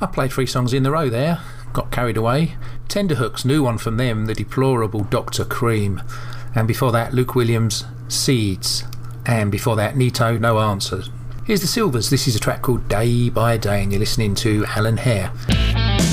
I played 3 songs in a row there, got carried away. Tenderhooks, new one from them, the deplorable Dr. Cream. And before that, Luke Williams, Seeds. And before that, Nito, No Answers. Here's the Silvers. This is a track called Day by Day, and you're listening to Alan Hare.